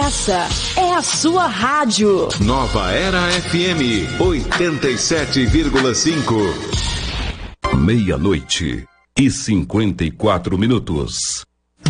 Essa é a sua rádio. Nova Era FM 87,5. 00:54.